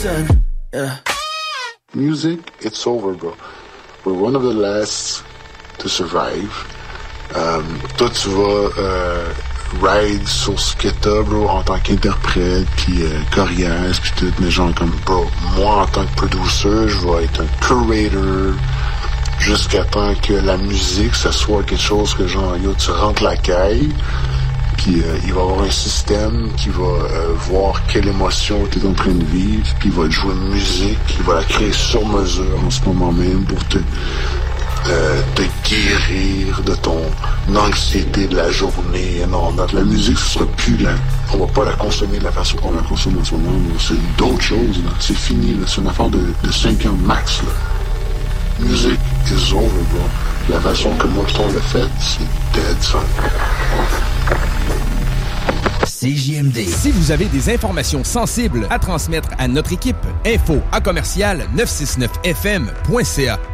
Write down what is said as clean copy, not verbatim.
Yeah. Music, it's over, bro. We're one of the last to survive. Toi, tu vas ride sur ce que t'as, bro, en tant qu'interprète, puis chorégraphe, puis tout, mais genre comme, bro, moi, en tant que producer, je vais être un curator jusqu'à temps que la musique, ça soit quelque chose que genre, yo, tu rentres la caille, puis il va y avoir un système qui va voir quelle émotion tu es en train de vivre, puis il va te jouer une musique, il va la créer sur mesure en ce moment même pour te guérir de ton anxiété de la journée. Non, la musique, ce sera plus là. On va pas la consommer de la façon qu'on la consomme en ce moment. C'est d'autres choses, là. C'est fini, là. C'est une affaire de 5 ans max, là. Music is over, bro. La façon que moi je l'a fait, c'est dead, son. CJMD. Si vous avez des informations sensibles à transmettre à notre équipe, info@969fm.ca